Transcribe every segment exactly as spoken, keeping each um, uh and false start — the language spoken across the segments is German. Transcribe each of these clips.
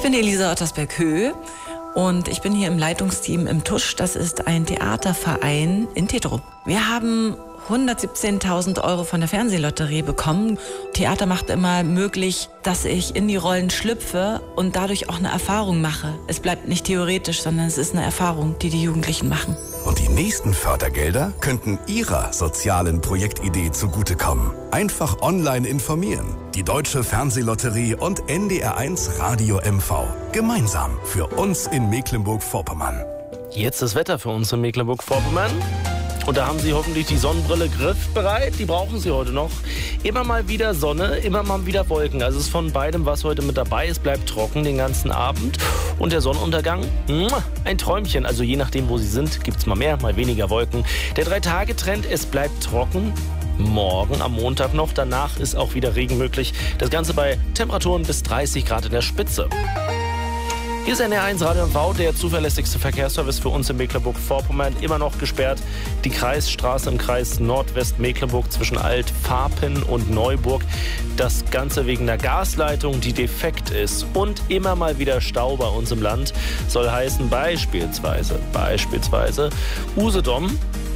Ich bin Elisa Ottersberg-Höh und ich bin hier im Leitungsteam im Tusch. Das ist ein Theaterverein in Tetro. Wir haben hundertsiebzehntausend Euro von der Fernsehlotterie bekommen. Theater macht immer möglich, dass ich in die Rollen schlüpfe und dadurch auch eine Erfahrung mache. Es bleibt nicht theoretisch, sondern es ist eine Erfahrung, die die Jugendlichen machen. Und die nächsten Fördergelder könnten Ihrer sozialen Projektidee zugutekommen. Einfach online informieren. Die Deutsche Fernsehlotterie und N D R eins Radio M V. Gemeinsam für uns in Mecklenburg-Vorpommern. Jetzt das Wetter für uns in Mecklenburg-Vorpommern. Und da haben Sie hoffentlich die Sonnenbrille griffbereit. Die brauchen Sie heute noch. Immer mal wieder Sonne, immer mal wieder Wolken. Also es ist von beidem was heute mit dabei. Es bleibt trocken den ganzen Abend. Und der Sonnenuntergang, ein Träumchen. Also je nachdem, wo Sie sind, gibt es mal mehr, mal weniger Wolken. Der Drei-Tage-Trend, es bleibt trocken. Morgen am Montag noch. Danach ist auch wieder Regen möglich. Das Ganze bei Temperaturen bis dreißig Grad in der Spitze. Hier ist N D R eins Radio M V, der zuverlässigste Verkehrsservice für uns in Mecklenburg-Vorpommern, immer noch gesperrt. Die Kreisstraße im Kreis Nordwest-Mecklenburg zwischen Alt-Farpen und Neuburg. Das Ganze wegen der Gasleitung, die defekt ist. Und immer mal wieder Stau bei uns im Land. Soll heißen beispielsweise, beispielsweise Usedom.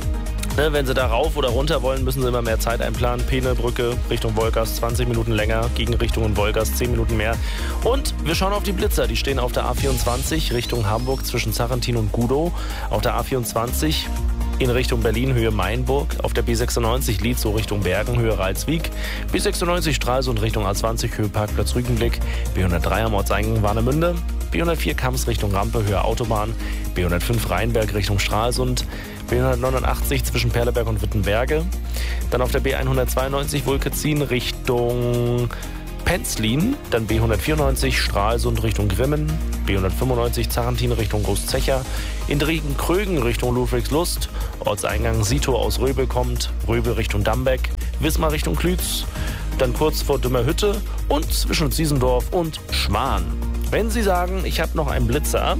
Ne, wenn Sie da rauf oder runter wollen, müssen Sie immer mehr Zeit einplanen. Penelbrücke Richtung Wolgast zwanzig Minuten länger, Gegenrichtung in Wolgast zehn Minuten mehr. Und wir schauen auf die Blitzer. Die stehen auf der A vierundzwanzig Richtung Hamburg zwischen Sarrentin und Gudow. Auf der A vierundzwanzig in Richtung Berlin, Höhe Mainburg. Auf der B sechsundneunzig Lietzow Richtung Bergen, Höhe Reitswiek. B sechsundneunzig Stralsund Richtung A zwanzig, Höhe Parkplatz Rügenblick. B hundertdrei am Ortseingang Warnemünde. B hundertvier Kamms Richtung Rampe, Höhe Autobahn. B hundertfünf Rheinberg Richtung Stralsund. B hundertneunundachtzig zwischen Perleberg und Wittenberge. Dann auf der B hundertzweiundneunzig Vulkezin Richtung Penzlin. Dann B hundertvierundneunzig Stralsund Richtung Grimmen. B hundertfünfundneunzig Zarrentin Richtung Großzecher. In Driegen-Krögen Richtung Ludwigslust. Ortseingang Sito aus Röbel kommt. Röbel Richtung Dambeck. Wismar Richtung Klütz. Dann kurz vor Dümmerhütte und zwischen Ziesendorf und Schmarrn. Wenn Sie sagen, ich habe noch einen Blitzer,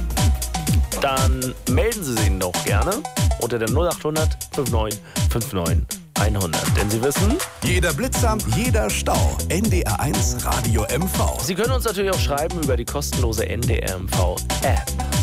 dann melden Sie ihn doch gerne unter der null achthundert neunundfünfzig neunundfünfzig hundert. Denn Sie wissen, jeder Blitzer, jeder Stau. N D R eins Radio M V. Sie können uns natürlich auch schreiben über die kostenlose N D R M V App.